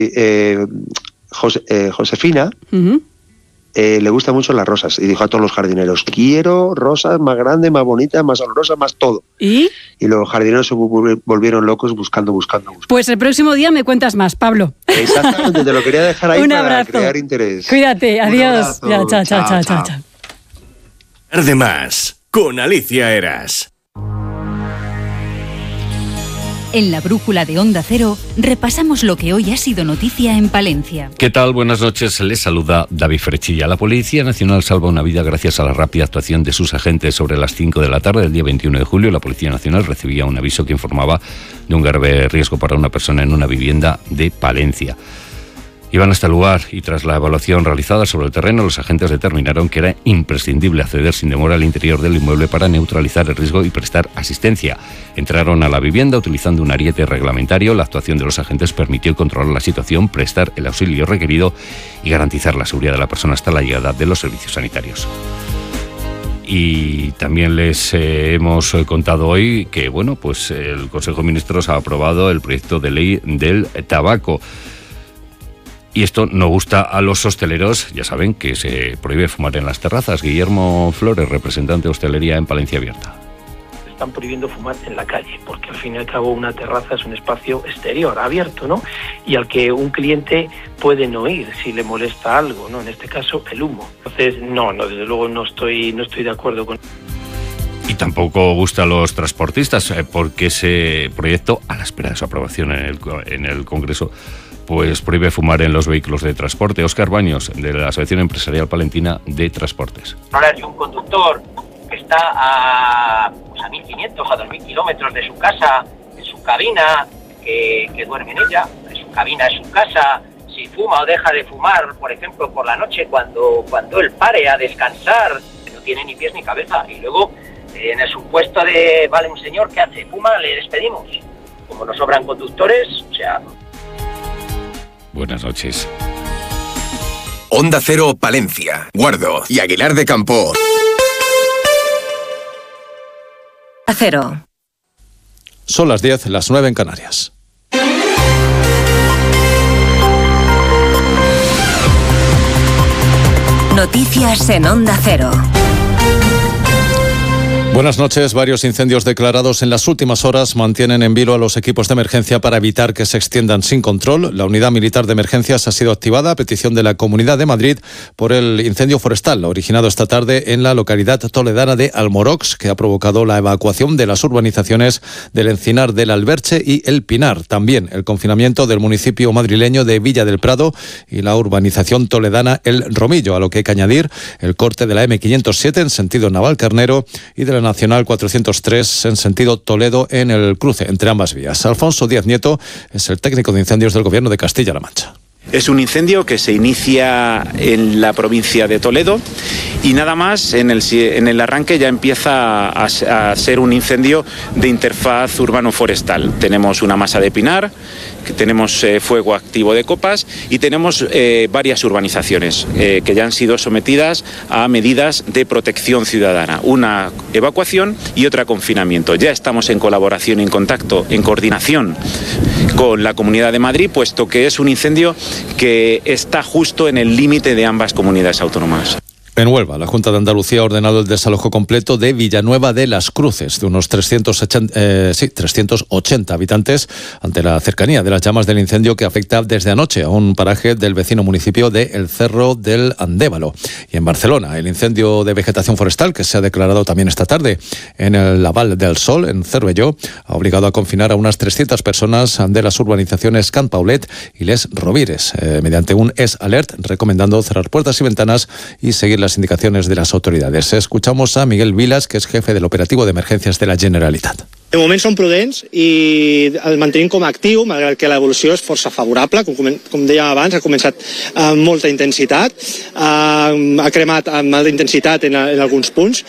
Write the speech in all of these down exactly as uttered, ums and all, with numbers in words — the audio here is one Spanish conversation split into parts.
eh, Jose, eh, Josefina uh-huh. eh, le gustan mucho las rosas y dijo a todos los jardineros, quiero rosas más grandes, más bonitas, más olorosas, más todo. ¿Y? Y los jardineros se volvieron locos buscando, buscando, buscando. Pues el próximo día me cuentas más, Pablo. Exactamente, te lo quería dejar ahí. Un para abrazo. Crear interés. Cuídate, adiós. Ya, chao, chao, chao, chao, chao. Tarde más, con Alicia Eras. En la brújula de Onda Cero repasamos lo que hoy ha sido noticia en Palencia. ¿Qué tal? Buenas noches. Les saluda David Frechilla. La Policía Nacional salva una vida gracias a la rápida actuación de sus agentes. Sobre las cinco de la tarde del día veintiuno de julio, la Policía Nacional recibía un aviso que informaba de un grave riesgo para una persona en una vivienda de Palencia. Iban hasta el lugar y tras la evaluación realizada sobre el terreno, los agentes determinaron que era imprescindible acceder sin demora al interior del inmueble para neutralizar el riesgo y prestar asistencia. Entraron a la vivienda utilizando un ariete reglamentario. La actuación de los agentes permitió controlar la situación, prestar el auxilio requerido y garantizar la seguridad de la persona hasta la llegada de los servicios sanitarios. Y también les eh, hemos contado hoy que, bueno, pues el Consejo de Ministros ha aprobado el proyecto de ley del tabaco. Y esto no gusta a los hosteleros. Ya saben que se prohíbe fumar en las terrazas. Guillermo Flores, representante de hostelería en Palencia Abierta. Están prohibiendo fumar en la calle, porque al fin y al cabo una terraza es un espacio exterior, abierto, ¿no? Y al que un cliente puede no ir si le molesta algo, ¿no? En este caso, el humo. Entonces, no, no, desde luego no estoy, no estoy de acuerdo con... Y tampoco gusta a los transportistas, porque ese proyecto, a la espera de su aprobación en el, en el Congreso, pues prohíbe fumar en los vehículos de transporte. Óscar Baños, de la Asociación Empresarial Palentina de Transportes. Ahora, si un conductor que está a, pues a mil quinientos, a dos mil kilómetros de su casa, en su cabina, que, que duerme en ella, en su cabina es su casa, si fuma o deja de fumar, por ejemplo, por la noche, cuando, cuando él pare a descansar, no tiene ni pies ni cabeza. Y luego, en el supuesto de, vale, un señor que hace, fuma, le despedimos. Como nos sobran conductores, o sea... Buenas noches. Onda Cero Palencia, Guardo y Aguilar de Campoo. A cero. Son las diez, las nueve en Canarias. Noticias en Onda Cero. Buenas noches. Varios incendios declarados en las últimas horas mantienen en vilo a los equipos de emergencia para evitar que se extiendan sin control. La unidad militar de emergencias ha sido activada a petición de la Comunidad de Madrid por el incendio forestal originado esta tarde en la localidad toledana de Almorox, que ha provocado la evacuación de las urbanizaciones del Encinar del Alberche y El Pinar. También el confinamiento del municipio madrileño de Villa del Prado y la urbanización toledana El Romillo, a lo que hay que añadir el corte de la eme quinientos siete en sentido Navalcarnero y de la Nacional cuatrocientos tres en sentido Toledo en el cruce entre ambas vías. Alfonso Díaz Nieto es el técnico de incendios del Gobierno de Castilla-La Mancha. Es un incendio que se inicia en la provincia de Toledo y nada más en el, en el arranque ya empieza a, a ser un incendio de interfaz urbano-forestal. Tenemos una masa de pinar, tenemos eh, fuego activo de copas y tenemos eh, varias urbanizaciones eh, que ya han sido sometidas a medidas de protección ciudadana. Una evacuación y otra confinamiento. Ya estamos en colaboración, en contacto, en coordinación con la Comunidad de Madrid, puesto que es un incendio que está justo en el límite de ambas comunidades autónomas. En Huelva, la Junta de Andalucía ha ordenado el desalojo completo de Villanueva de las Cruces, de unos trescientos ochenta, eh, sí, trescientos ochenta habitantes, ante la cercanía de las llamas del incendio que afecta desde anoche a un paraje del vecino municipio de El Cerro del Andévalo. Y en Barcelona, el incendio de vegetación forestal, que se ha declarado también esta tarde en el Laval del Sol, en Cervelló, ha obligado a confinar a unas trescientas personas de las urbanizaciones Can Paulet y Les Rovires, eh, mediante un Es Alert, recomendando cerrar puertas y ventanas y seguir las indicaciones de las autoridades. Escuchamos a Miguel Vilas, que és jefe del operativo de emergències de la Generalitat. De moment som prudents i el mantenim com a actiu, malgrat que l'evolució és força favorable. Com, com dèiem abans, ha començat amb molta intensitat, ha cremat amb alta intensitat en, en alguns punts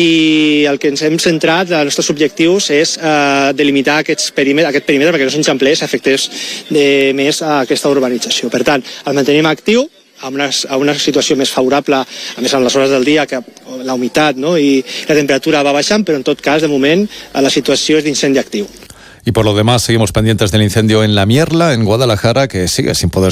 i el que ens hem centrat, els nostres objectius, és eh, delimitar aquests perímetre, aquest perímetre perquè no s'enxamplés a efectes de més a aquesta urbanització. Per tant, el mantenim actiu, a una, a una situació més favorable, a més en les hores del dia, que la humitat, no? I la temperatura va baixant, però en tot cas, de moment, la situació és d'incendi actiu. Y por lo demás, seguimos pendientes del incendio en La Mierla, en Guadalajara, que sigue sin poder